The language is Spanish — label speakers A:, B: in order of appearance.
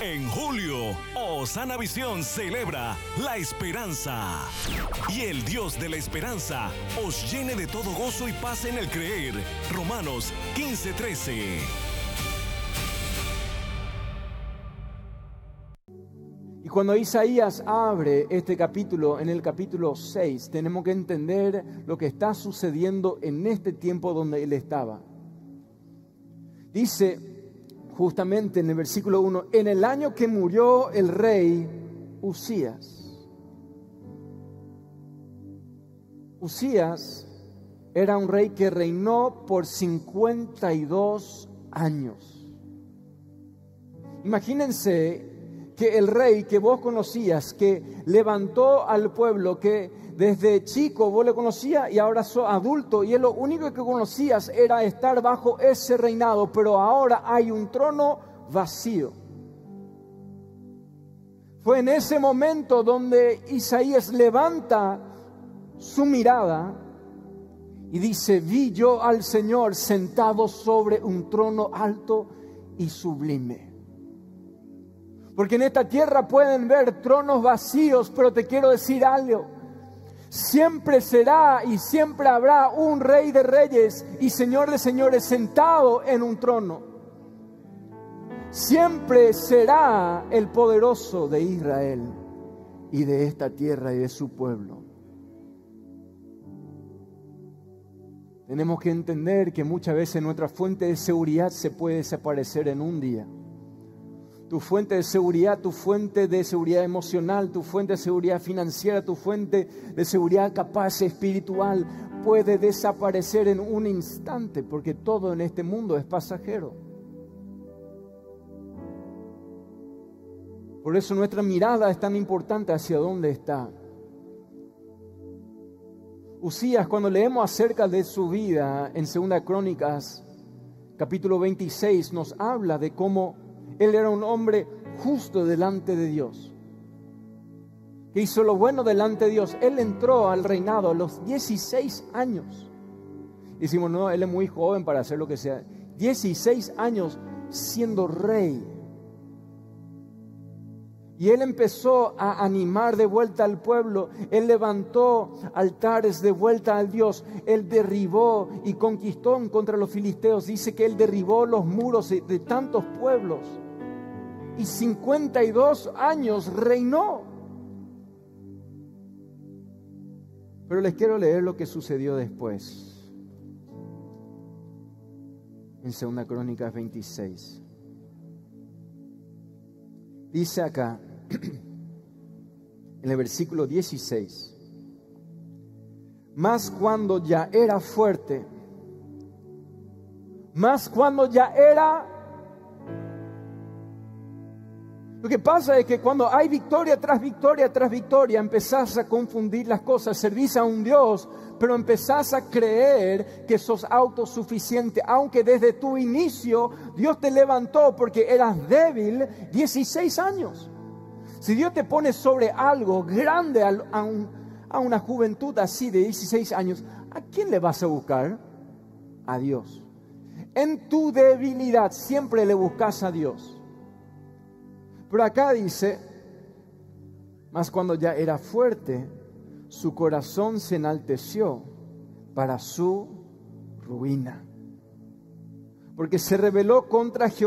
A: En julio, Osana Visión celebra la esperanza. Y el Dios de la esperanza os llene de todo gozo y paz en el creer. Romanos 15:13.
B: Y cuando Isaías abre este capítulo, en el capítulo 6, tenemos que entender lo que está sucediendo en este tiempo donde él estaba. Dice justamente en el versículo 1, en el año que murió el rey Usías. Usías era un rey que reinó por 52 años. Imagínense que el rey que vos conocías, que levantó al pueblo, que desde chico vos le conocías y ahora sos adulto y lo único que conocías era estar bajo ese reinado, pero ahora hay un trono vacío. Fue en ese momento donde Isaías levanta su mirada y dice: vi yo al Señor sentado sobre un trono alto y sublime. Porque en esta tierra pueden ver tronos vacíos, pero te quiero decir algo. Siempre será y siempre habrá un rey de reyes y señor de señores sentado en un trono. Siempre será el poderoso de Israel y de esta tierra y de su pueblo. Tenemos que entender que muchas veces nuestra fuente de seguridad se puede desaparecer en un día. Tu fuente de seguridad emocional, tu fuente de seguridad financiera, tu fuente de seguridad capaz espiritual puede desaparecer en un instante, porque todo en este mundo es pasajero. Por eso nuestra mirada es tan importante hacia dónde está. Usías, cuando leemos acerca de su vida en 2 Crónicas, capítulo 26, nos habla de cómo él era un hombre justo delante de Dios, que hizo lo bueno delante de Dios. Él entró al reinado a los 16 años. Decimos, no, él es muy joven para hacer lo que sea. 16 años siendo rey. Y él empezó a animar de vuelta al pueblo. Él levantó altares de vuelta al Dios. Él derribó y conquistó contra los filisteos. Dice que él derribó los muros de tantos pueblos. Y 52 años reinó. Pero les quiero leer lo que sucedió después. En 2 Crónicas 26. Dice acá, en el versículo 16, mas cuando ya era fuerte, mas cuando ya era... Lo que pasa es que cuando hay victoria tras victoria tras victoria, empezás a confundir las cosas, servís a un Dios, pero empezás a creer que sos autosuficiente, aunque desde tu inicio Dios te levantó porque eras débil 16 años. Si Dios te pone sobre algo grande a una juventud así de 16 años, ¿a quién le vas a buscar? A Dios. En tu debilidad siempre le buscas a Dios. Pero acá dice, mas cuando ya era fuerte, su corazón se enalteció para su ruina. Porque se rebeló contra Jehová.